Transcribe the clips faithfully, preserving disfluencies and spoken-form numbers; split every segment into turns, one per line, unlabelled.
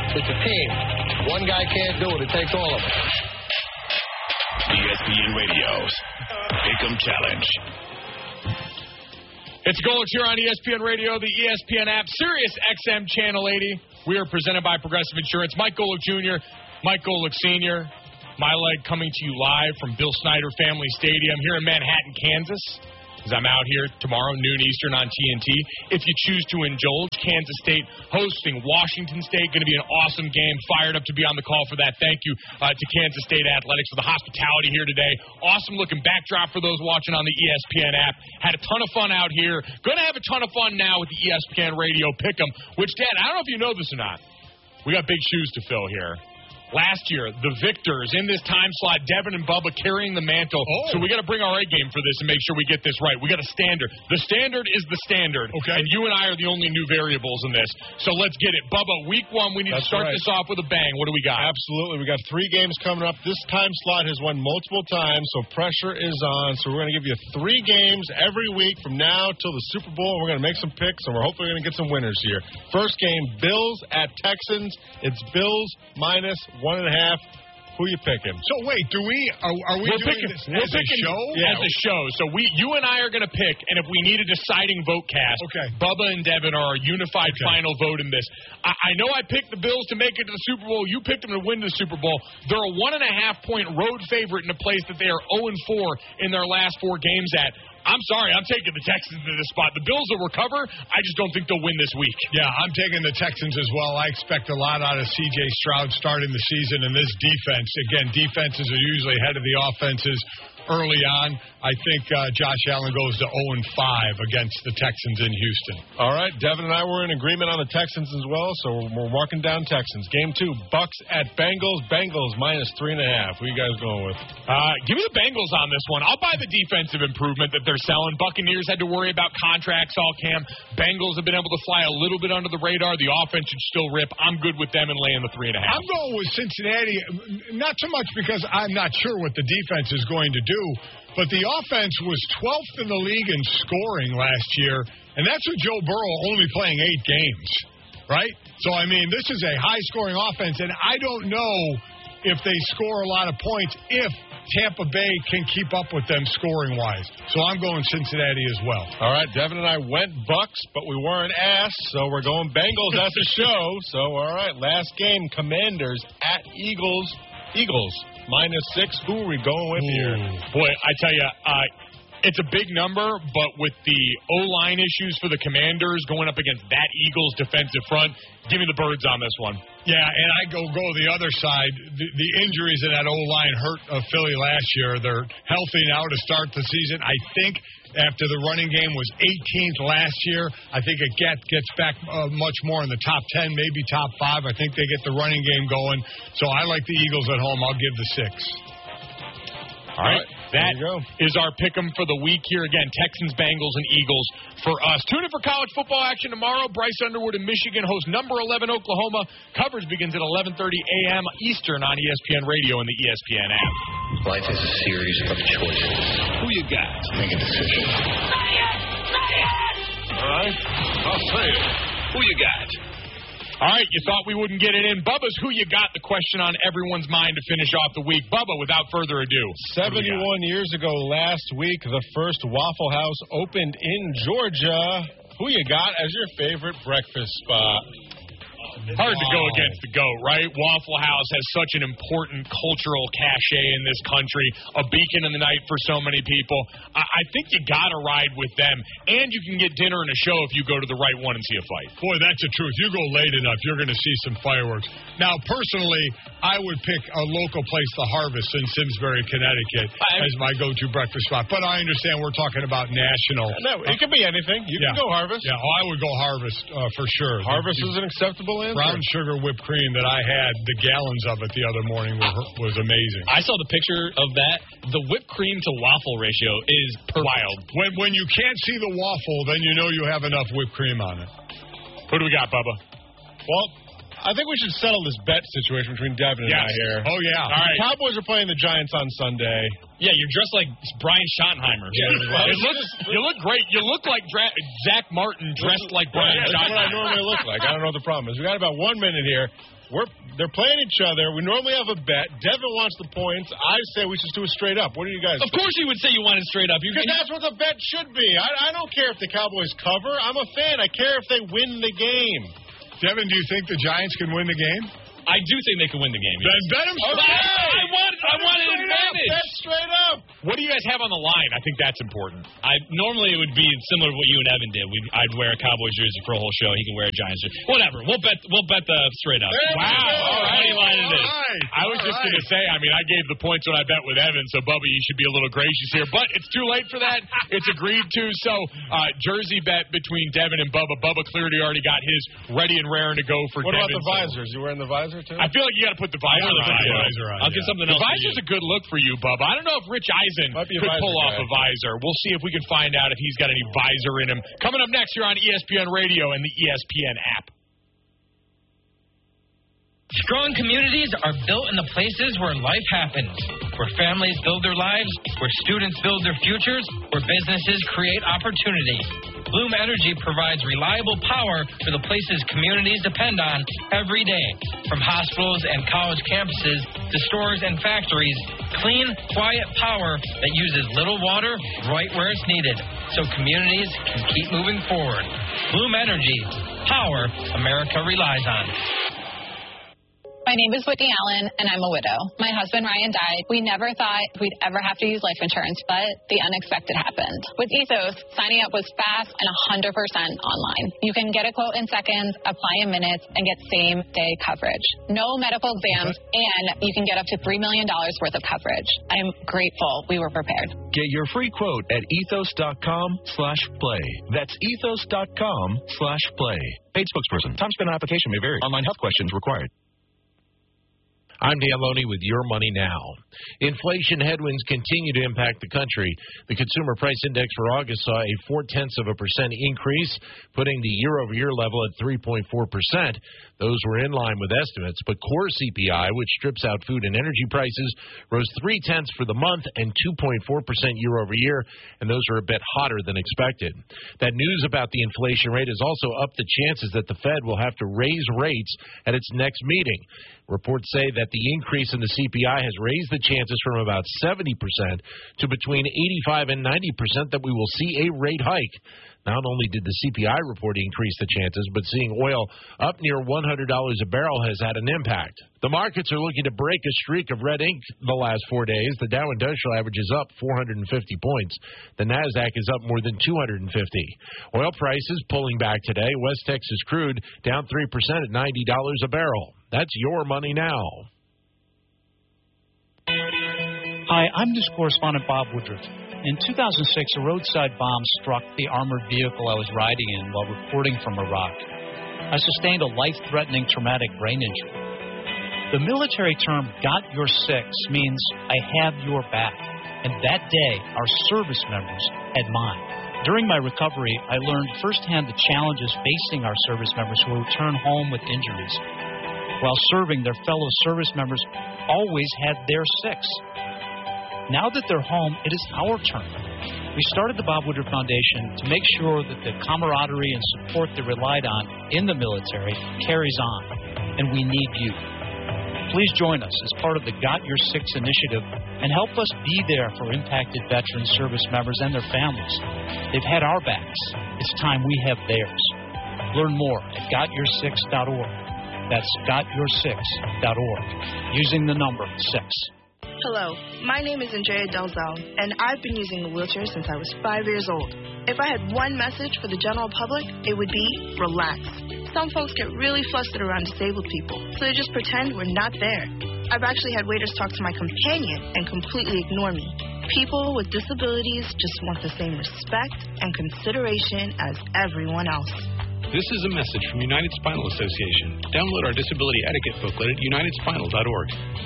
It's a team. One guy can't do it. It takes all of us.
E S P N Radio's Pick'em Challenge.
It's Golich here on E S P N Radio, the E S P N app, Sirius X M Channel eighty. We are presented by Progressive Insurance. Mike Golick Junior, Mike Golick Senior, my leg coming to you live from Bill Snyder Family Stadium here in Manhattan, Kansas. As I'm out here tomorrow, noon Eastern on T N T. If you choose to indulge, Kansas State hosting Washington State. Going to be an awesome game. Fired up to be on the call for that. Thank you uh, to Kansas State Athletics for the hospitality here today. Awesome looking backdrop for those watching on the E S P N app. Had a ton of fun out here. Going to have a ton of fun now with the E S P N Radio Pick'em, which, Dad, I don't know if you know this or not. We got big shoes to fill here. Last year, the victors in this time slot, Devin and Bubba carrying the mantle. Oh. So we got to bring our A game for this and make sure we get this right. We got a standard. The standard is the standard.
Okay.
And you and I are the only new variables in this. So let's get it. Bubba, week one, we need
That's
to start
right.
this off with a bang. What do we got?
Absolutely. We got three games coming up. This time slot has won multiple times, so pressure is on. So we're going to give you three games every week from now till the Super Bowl. We're going to make some picks, and we're hopefully going to get some winners here. First game, Bills at Texans. It's Bills minus one and a half. Who you picking?
So wait, do we are, are we
we're
doing
picking,
this
we're
as
picking
a show?
Yeah. As a show. So we, you and I are going to pick, and if we need a deciding vote cast,
okay.
Bubba and Devin are our unified
okay.
final vote in this. I, I know I picked the Bills to make it to the Super Bowl. You picked them to win the Super Bowl. They're a one and a half point road favorite in a place that they are zero and four in their last four games at. I'm sorry, I'm taking the Texans to this spot. The Bills will recover. I just don't think they'll win this week.
Yeah, I'm taking the Texans as well. I expect a lot out of C J Stroud starting the season, and this defense, again, defenses are usually ahead of the offenses early on. I think uh, Josh Allen goes to oh and five against the Texans in Houston.
All right, Devin and I were in agreement on the Texans as well, so we're marking down Texans. Game two, Bucks at Bengals. Bengals minus three and a half. Who you guys going with?
Uh, give me the Bengals on this one. I'll buy the defensive improvement that they're selling. Buccaneers had to worry about contracts all camp. Bengals have been able to fly a little bit under the radar. The offense should still rip. I'm good with them and laying the three and a half.
I'm going with Cincinnati, not so much because I'm not sure what the defense is going to do, but the offense was twelfth in the league in scoring last year, and that's with Joe Burrow only playing eight games, right? So, I mean, this is a high-scoring offense, and I don't know if they score a lot of points if Tampa Bay can keep up with them scoring-wise. So I'm going Cincinnati as well.
All right, Devin and I went Bucks, but we weren't asked, so we're going Bengals as a show. So, all right, last game, Commanders at Eagles. Eagles, minus six. Who are we going with here?
Boy, I tell you, uh, it's a big number, but with the O-line issues for the Commanders going up against that Eagles defensive front, give me the birds on this one.
Yeah, and I go go the other side. The, the injuries in that O-line hurt uh, Philly last year. They're healthy now to start the season. I think after the running game was eighteenth last year, I think it get, gets back uh, much more in the top ten, maybe top five. I think they get the running game going. So I like the Eagles at home. I'll give the six.
All right. That is our pick'em for the week here. Again, Texans, Bengals, and Eagles for us. Tune in for college football action tomorrow. Bryce Underwood in Michigan hosts number eleven Oklahoma. Coverage begins at eleven thirty a.m. Eastern on E S P N Radio and the E S P N app.
Life is a series of choices. Who you got? Make a decision.
Say it! Say it!
All right. I'll say it. Who you got?
All right, you thought we wouldn't get it in. Bubba's Who You Got, the question on everyone's mind to finish off the week. Bubba, without further ado.
seventy-one years ago last week, the first Waffle House opened in Georgia. Who you got as your favorite breakfast spot?
Hard to go against the GOAT, right? Waffle House has such an important cultural cachet in this country, a beacon in the night for so many people. I, I think you got to ride with them, and you can get dinner and a show if you go to the right one and see a fight.
Boy, that's the truth. You go late enough, you're going to see some fireworks. Now, personally, I would pick a local place, The Harvest in Simsbury, Connecticut, I, as my go-to breakfast spot. But I understand we're talking about national.
No, it could be anything. You
yeah.
can go Harvest.
Yeah, oh, I would go Harvest uh, for sure.
Harvest is an acceptable answer.
Brown sugar whipped cream that I had, the gallons of it the other morning was, was amazing.
I saw the picture of that. The whipped cream to waffle ratio is perfect.
Wild.
When when you can't see the waffle, then you know you have enough whipped cream on it.
Who do we got, Bubba?
Well, I think we should settle this bet situation between Devin and
yes.
I here.
Oh, yeah.
All right.
The Cowboys are playing the Giants on Sunday.
Yeah, you're dressed like Brian Schottenheimer.
Yeah, it looks, you look great. You look like Dra- Zach Martin dressed like Brian
That's
Schottenheimer.
what I normally look like. I don't know what the problem is. We got about one minute here. we're they're playing each other. We normally have a bet. Devin wants the points. I say we should do it straight up. What do you guys
Of
think?
course you would say you want it straight up.
Because that's what the bet should be. I, I don't care if the Cowboys cover. I'm a fan. I care if they win the game.
Devin, do you think the Giants can win the game?
I do think they can win the game.
Then bet them straight
Okay.
up.
I want, I want an advantage.
Bet straight up.
What do you guys have on the line? I think that's important.
I normally it would be similar to what you and Evan did. We'd, I'd wear a Cowboys jersey for a whole show. He can wear a Giants jersey. Whatever. We'll bet. We'll bet the straight up.
There we
Wow.
go.
All right.
Money line it is.
All right.
I was
All
just
right.
going to say, I mean, I gave the points when I bet with Evan, so Bubba, you should be a little gracious here. But it's too late for that. It's agreed to. So, uh, jersey bet between Devin and Bubba. Bubba clearly already got his ready and raring to go for
What
Devin.
about the
so-
visors? You wearing the visor, too?
I feel like you got to put the visor
I'll
on.
put the
too.
visor on,
I'll get
yeah.
something
The
else. for
visor's
you.
a good look for you, Bubba. I don't know if Rich Eisen
Might be a
could
visor
pull off
guy.
a visor. We'll see if we can find out if he's got any visor in him. Coming up next here on E S P N Radio and the E S P N app.
Strong communities are built in the places where life happens, where families build their lives, where students build their futures, where businesses create opportunity. Bloom Energy provides reliable power for the places communities depend on every day. From hospitals and college campuses to stores and factories, clean, quiet power that uses little water right where it's needed, so communities can keep moving forward. Bloom Energy, power America relies on.
My name is Whitney Allen, and I'm a widow. My husband, Ryan, died. We never thought we'd ever have to use life insurance, but the unexpected happened. With Ethos, signing up was fast and one hundred percent online. You can get a quote in seconds, apply in minutes, and get same-day coverage. No medical exams, and you can get up to three million dollars worth of coverage. I'm grateful we were prepared.
Get your free quote at ethos.com slash play. That's ethos.com slash play. Paid spokesperson. Time spent on application may vary. Online health questions required.
I'm Dan Loney with Your Money Now. Inflation headwinds continue to impact the country. The Consumer Price Index for August saw a four-tenths of a percent increase, putting the year-over-year level at three point four percent. Those were in line with estimates, but core C P I, which strips out food and energy prices, rose three-tenths for the month and two point four percent year-over-year, and those are a bit hotter than expected. That news about the inflation rate has also upped the chances that the Fed will have to raise rates at its next meeting. Reports say that the increase in the C P I has raised the chances from about seventy percent to between eighty-five and ninety percent that we will see a rate hike. Not only did the C P I report increase the chances, but seeing oil up near one hundred dollars a barrel has had an impact. The markets are looking to break a streak of red ink the last four days. The Dow Industrial average is up four hundred fifty points. The NASDAQ is up more than two hundred fifty. Oil prices pulling back today. West Texas crude down three percent at ninety dollars a barrel. That's Your Money Now.
Hi, I'm news correspondent Bob Woodruff. In two thousand six, a roadside bomb struck the armored vehicle I was riding in while reporting from Iraq. I sustained a life-threatening traumatic brain injury. The military term, got your six, means I have your back. And that day, our service members had mine. During my recovery, I learned firsthand the challenges facing our service members who return home with injuries. While serving, their fellow service members always had their six. Now that they're home, it is our turn. We started the Bob Woodruff Foundation to make sure that the camaraderie and support they relied on in the military carries on, and we need you. Please join us as part of the Got Your Six initiative and help us be there for impacted veteran service members and their families. They've had our backs. It's time we have theirs. Learn more at got your six dot org. That's got your six dot org, using the number six.
Hello, my name is Andrea Delzell, and I've been using a wheelchair since I was five years old. If I had one message for the general public, it would be relax. Some folks get really flustered around disabled people, so they just pretend we're not there. I've actually had waiters talk to my companion and completely ignore me. People with disabilities just want the same respect and consideration as everyone else.
This is a message from United Spinal Association. Download our disability etiquette booklet at united spinal dot org.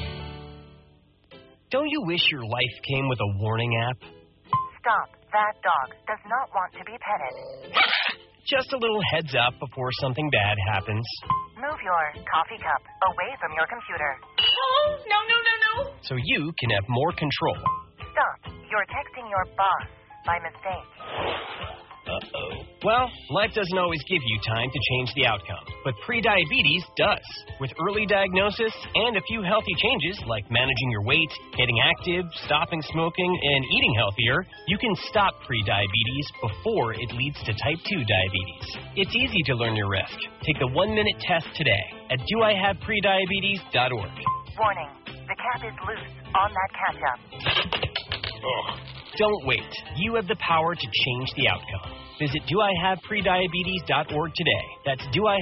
Don't you wish your life came with a warning app?
Stop. That dog does not want to be petted.
Just a little heads up before something bad happens.
Move your coffee cup away from your computer.
No, no, no, no, no.
So you can have more control.
Stop. You're texting your boss by mistake.
Uh-oh. Well, life doesn't always give you time to change the outcome, but prediabetes does. With early diagnosis and a few healthy changes like managing your weight, getting active, stopping smoking, and eating healthier, you can stop prediabetes before it leads to type two diabetes. It's easy to learn your risk. Take the one-minute test today at do I have prediabetes dot org.
Warning, the cap is loose on that catch-up.
Ugh. Don't wait. You have the power to change the outcome. Visit do I have prediabetes dot org today. That's do I